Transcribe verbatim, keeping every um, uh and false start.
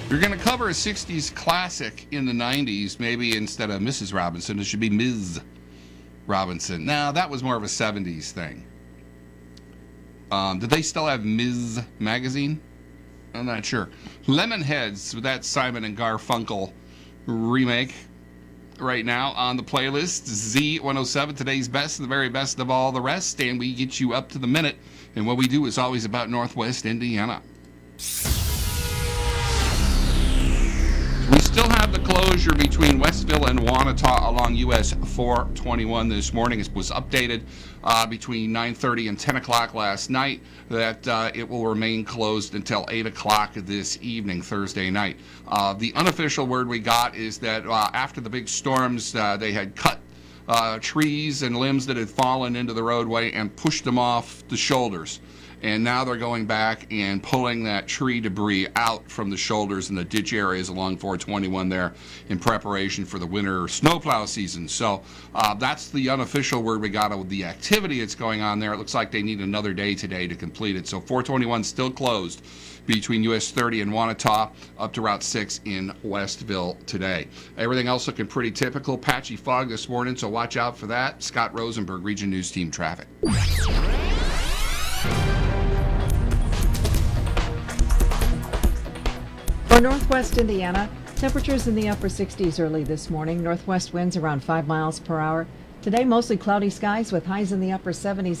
You're going to cover a sixties classic in the nineties, maybe instead of Missus Robinson, it should be Miz Robinson. Now, that was more of a seventies thing. Um, did they still have Miz Magazine? I'm not sure. Lemonheads, with that Simon and Garfunkel remake right now on the playlist. Z one oh seven, today's best, the very best of all the rest, and we get you up to the minute. And what we do is always about Northwest Indiana. We still have the closure between Westville and Wanata along U S four twenty-one this morning. It was updated uh, between nine thirty and ten o'clock last night that uh, it will remain closed until eight o'clock this evening, Thursday night. Uh, the unofficial word we got is that uh, after the big storms, uh, they had cut uh, trees and limbs that had fallen into the roadway and pushed them off the shoulders. And now they're going back and pulling that tree debris out from the shoulders and the ditch areas along four twenty-one there in preparation for the winter snowplow season. So uh, that's the unofficial word we got of the activity that's going on there. It looks like they need another day today to complete it. So four twenty-one still closed between U S thirty and Wanata up to Route six in Westville today. Everything else looking pretty typical. Patchy fog this morning, so watch out for that. Scott Rosenberg, Region News Team Traffic. For Northwest Indiana, temperatures in the upper sixties early this morning. Northwest winds around five miles per hour. Today, mostly cloudy skies with highs in the upper seventies.